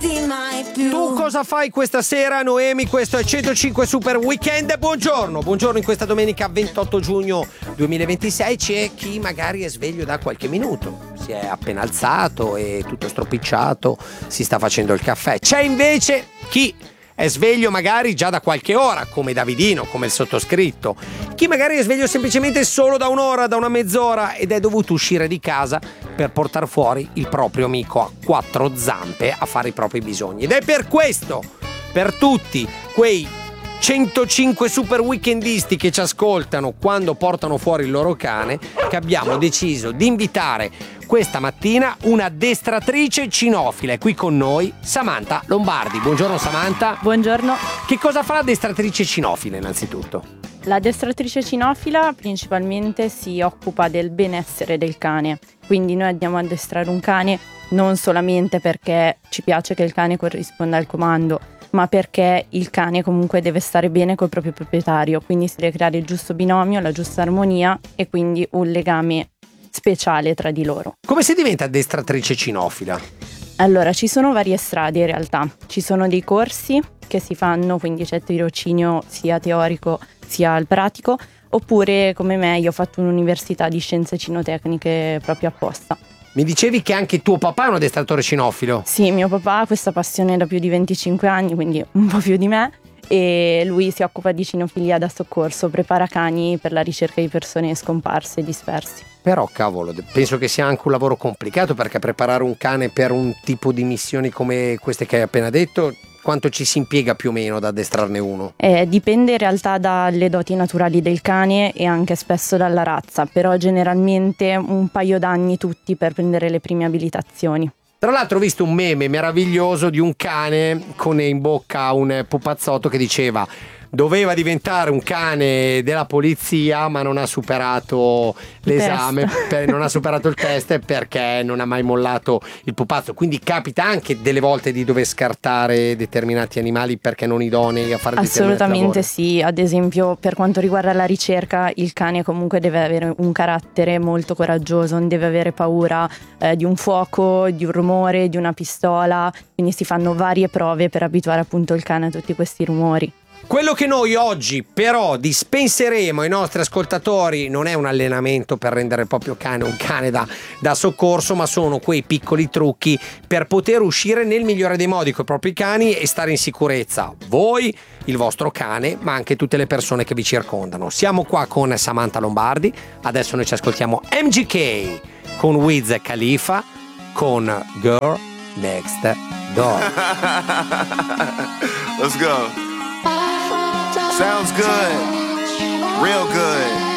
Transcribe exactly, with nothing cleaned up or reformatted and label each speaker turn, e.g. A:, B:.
A: Tu cosa fai questa sera, Noemi? Questo è centocinque Super Weekend. Buongiorno, buongiorno in questa domenica ventotto giugno duemilaventisei. C'è chi magari è sveglio da qualche minuto, si è appena alzato e tutto stropicciato, si sta facendo il caffè. C'è invece chi è sveglio magari già da qualche ora, come Davidino, come il sottoscritto. Chi magari è sveglio semplicemente solo da un'ora, da una mezz'ora ed è dovuto uscire di casa per portare fuori il proprio amico a quattro zampe a fare i propri bisogni. Ed è per questo, per tutti quei centocinque super weekendisti che ci ascoltano quando portano fuori il loro cane, che abbiamo deciso di invitare questa mattina un'addestratrice cinofila. È qui con noi Samantha Lombardi. Buongiorno Samantha.
B: Buongiorno.
A: Che cosa fa l'addestratrice cinofila innanzitutto?
B: L'addestratrice cinofila principalmente si occupa del benessere del cane, quindi noi andiamo ad addestrare un cane non solamente perché ci piace che il cane corrisponda al comando, ma perché il cane comunque deve stare bene col proprio proprietario, quindi si deve creare il giusto binomio, la giusta armonia e quindi un legame speciale tra di loro.
A: Come si diventa addestratrice cinofila?
B: Allora, ci sono varie strade in realtà, ci sono dei corsi che si fanno, quindi c'è tirocinio sia teorico sia al pratico, oppure come me io ho fatto un'università di scienze cinotecniche proprio apposta.
A: Mi dicevi che anche tuo papà è un addestratore cinofilo?
B: Sì, mio papà ha questa passione da più di venticinque anni, quindi un po' più di me, e lui si occupa di cinofilia da soccorso, prepara cani per la ricerca di persone scomparse e dispersi.
A: Però cavolo, penso che sia anche un lavoro complicato, perché preparare un cane per un tipo di missioni come queste che hai appena detto, quanto ci si impiega più o meno ad addestrarne uno?
B: Eh, dipende in realtà dalle doti naturali del cane e anche spesso dalla razza, però generalmente un paio d'anni tutti per prendere le prime abilitazioni.
A: Tra l'altro ho visto un meme meraviglioso di un cane con in bocca un pupazzotto che diceva: doveva diventare un cane della polizia ma non ha superato l'esame, per, non ha superato il test perché non ha mai mollato il pupazzo. Quindi capita anche delle volte di dover scartare determinati animali perché non idonei a fare determinati lavori.
B: Assolutamente sì, ad esempio per quanto riguarda la ricerca il cane comunque deve avere un carattere molto coraggioso, non deve avere paura eh, di un fuoco, di un rumore, di una pistola, quindi si fanno varie prove per abituare appunto il cane a tutti questi rumori.
A: Quello che noi oggi però dispenseremo ai nostri ascoltatori non è un allenamento per rendere il proprio cane un cane da, da soccorso, ma sono quei piccoli trucchi per poter uscire nel migliore dei modi con i propri cani e stare in sicurezza voi, il vostro cane, ma anche tutte le persone che vi circondano. Siamo qua con Samantha Lombardi, adesso noi ci ascoltiamo M G K con Wiz Khalifa con Girl Next Door.
C: Let's go. Sounds good, real good.